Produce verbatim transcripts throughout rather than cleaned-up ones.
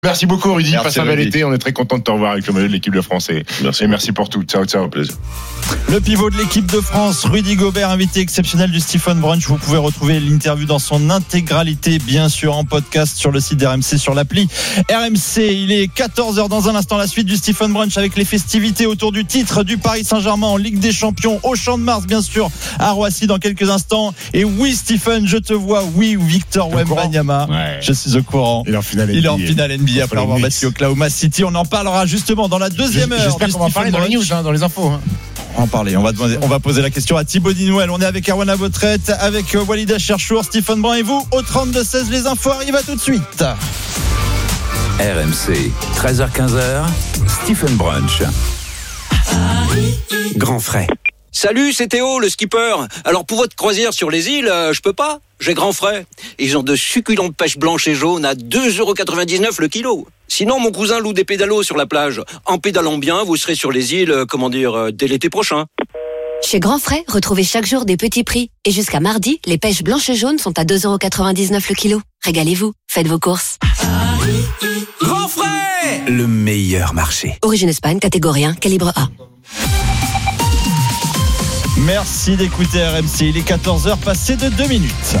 Merci beaucoup Rudy, merci passe un bel été, on est très content de te revoir avec le maillot de l'équipe de France et merci, et merci pour tout, ciao ciao. Plaisir. Le pivot de l'équipe de France, Rudy Gobert, invité exceptionnel du Stephen Brunch. Vous pouvez retrouver l'interview dans son intégralité, bien sûr, en podcast sur le site d'R M C, sur l'appli R M C. Il est quatorze heures dans un instant, la suite du Stephen Brunch avec les festivités autour du titre du Paris Saint-Germain en Ligue des Champions au Champ de Mars, bien sûr, à Roissy dans quelques instants. Et oui, Stephen, je te vois, oui, Victor Wembanyama, ouais. Je suis au courant. Il est en finale N B A. Il est en finale N B A après avoir battu Oklahoma City. On en parlera justement dans la deuxième heure. J'espère qu'on va en parler dans les news, hein, dans les infos. Hein. On va en parler. On va, demander, on va poser la question à Thibaut Dinouel. On est avec Erwan Abotret, avec Walida Cherchour, Stephen Brun et vous. Au trente-deux seize, les infos arrivent à tout de suite. R M C, treize heures quinze, Stephen Brunch. Grand frais. Salut, c'est Théo, le skipper. Alors pour votre croisière sur les îles, euh, je peux pas. J'ai grand frais. Ils ont de succulentes pêches blanches et jaunes à deux euros quatre-vingt-dix-neuf le kilo. Sinon, mon cousin loue des pédalos sur la plage. En pédalant bien, vous serez sur les îles, euh, comment dire, euh, dès l'été prochain. Chez Grand Frais, retrouvez chaque jour des petits prix. Et jusqu'à mardi, les pêches blanches et jaunes sont à deux euros quatre-vingt-dix-neuf le kilo. Régalez-vous, faites vos courses. Grand frais! Le meilleur marché. Origine Espagne, catégorie un, calibre A. Merci d'écouter R M C. Il est quatorze heures passées de deux minutes.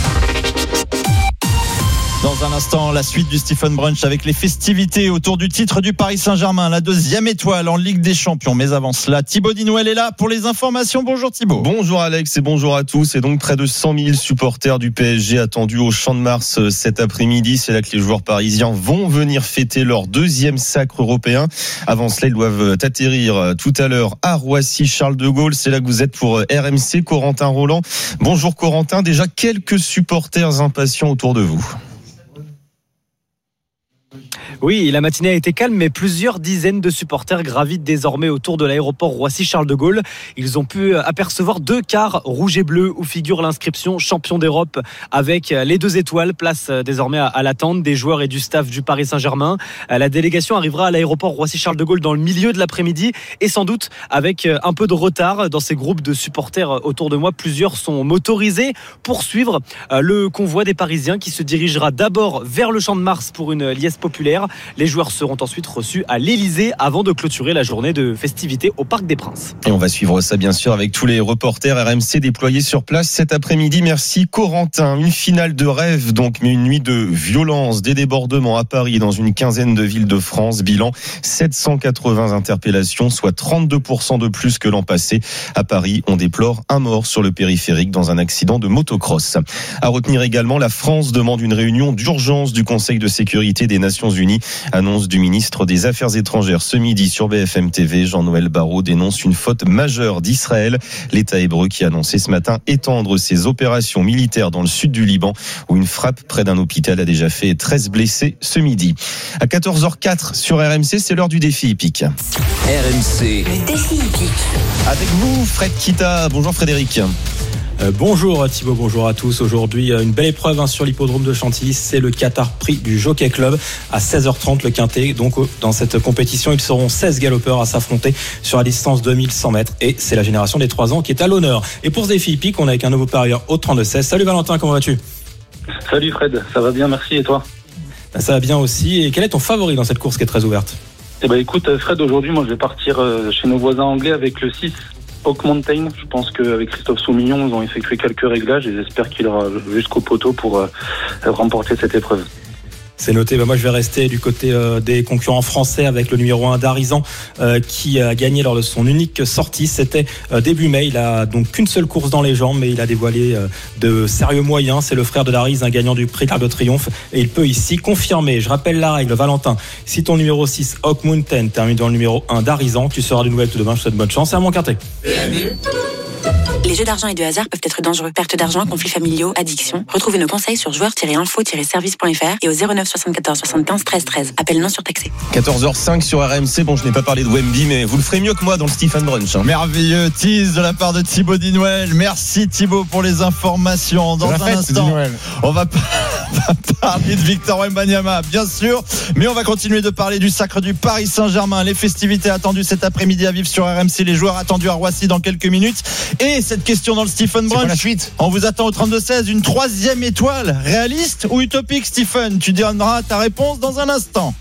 Dans un instant, la suite du Stephen Brunch avec les festivités autour du titre du Paris Saint-Germain, la deuxième étoile en Ligue des Champions. Mais avant cela, Thibaut Dinouel est là pour les informations. Bonjour Thibaut. Bonjour Alex et bonjour à tous. Et donc près de cent mille supporters du P S G attendus au Champ de Mars cet après-midi. C'est là que les joueurs parisiens vont venir fêter leur deuxième sacre européen. Avant cela, ils doivent atterrir tout à l'heure à Roissy Charles de Gaulle. C'est là que vous êtes pour R M C. Corentin Roland. Bonjour Corentin. Déjà quelques supporters impatients autour de vous. Oui, la matinée a été calme, mais plusieurs dizaines de supporters gravitent désormais autour de l'aéroport Roissy-Charles de Gaulle. Ils ont pu apercevoir deux cars rouges et bleus où figure l'inscription champion d'Europe avec les deux étoiles. Place désormais à l'attente des joueurs et du staff du Paris Saint-Germain. La délégation arrivera à l'aéroport Roissy-Charles de Gaulle dans le milieu de l'après-midi et sans doute avec un peu de retard dans ces groupes de supporters autour de moi. Plusieurs sont motorisés pour suivre le convoi des Parisiens qui se dirigera d'abord vers le Champ de Mars pour une liesse populaire. Les joueurs seront ensuite reçus à l'Elysée avant de clôturer la journée de festivités au Parc des Princes. Et on va suivre ça bien sûr avec tous les reporters R M C déployés sur place cet après-midi. Merci Corentin. Une finale de rêve donc, mais une nuit de violence, des débordements à Paris et dans une quinzaine de villes de France. Bilan sept cent quatre-vingts interpellations, soit trente-deux pour cent de plus que l'an passé. À Paris, on déplore un mort sur le périphérique dans un accident de motocross. À retenir également, la France demande une réunion d'urgence du Conseil de sécurité des Nations Unies. Annonce du ministre des Affaires étrangères ce midi sur B F M T V. Jean-Noël Barrot dénonce une faute majeure d'Israël. L'État hébreu qui a annoncé ce matin étendre ses opérations militaires dans le sud du Liban où une frappe près d'un hôpital a déjà fait treize blessés ce midi. À quatorze heures quatre sur R M C, c'est l'heure du défi hippique. R M C. Le défi hippique. Avec vous, Fred Kita. Bonjour Frédéric. Euh, bonjour Thibaut, bonjour à tous. Aujourd'hui, une belle épreuve hein, sur l'hippodrome de Chantilly. C'est le Qatar Prix du Jockey Club à seize heures trente, le Quintet. Donc, dans cette compétition, ils seront seize galopeurs à s'affronter sur la distance de mille cent mètres. Et c'est la génération des trois ans qui est à l'honneur. Et pour ce défi hippique, on est avec un nouveau parieur au trente-deux seize. Salut Valentin, comment vas-tu ? Salut Fred, ça va bien, merci. Et toi ? Ça va bien aussi. Et quel est ton favori dans cette course qui est très ouverte ? Eh ben, écoute Fred, aujourd'hui, moi, je vais partir chez nos voisins anglais avec le six. Oak Mountain, je pense qu'avec Christophe Soumillon, ils ont effectué quelques réglages et j'espère qu'il aura jusqu'au poteau pour euh, remporter cette épreuve. C'est noté. Bah moi, je vais rester du côté euh, des concurrents français avec le numéro un d'Arizan euh, qui a gagné lors de son unique sortie. C'était euh, début mai. Il a donc qu'une seule course dans les jambes, mais il a dévoilé euh, de sérieux moyens. C'est le frère de Dariz, un gagnant du prix de l'Arc de Triomphe, et il peut ici confirmer. Je rappelle la règle, Valentin. Si ton numéro six, Oak Mountain, termine dans le numéro un d'Arizan, tu seras du nouvelle tout demain. Je te souhaite bonne chance. C'est à mon Quintet. Les jeux d'argent et de hasard peuvent être dangereux. Perte d'argent, conflits familiaux, addiction. Retrouvez nos conseils sur joueurs tiret info tiret service point f r et au zéro neuf soixante-quatorze soixante-quinze treize treize. Appel non surtaxé. quatorze heures cinq sur R M C. Bon, je n'ai pas parlé de Wemby, mais vous le ferez mieux que moi dans le Stephen Brunch. Hein. Merveilleux tease de la part de Thibaut Dinouel. Merci Thibaut pour les informations. Dans un fête, instant, on va parler de Victor Wembanyama, bien sûr, mais on va continuer de parler du sacre du Paris Saint-Germain. Les festivités attendues cet après-midi à vivre sur R M C. Les joueurs attendus à Roissy dans quelques minutes. Et cette cette question dans le Stephen C'est quoi la Brunch. suite? On vous attend au trente-deux seize. Une troisième étoile, réaliste ou utopique, Stephen? Tu donneras ta réponse dans un instant.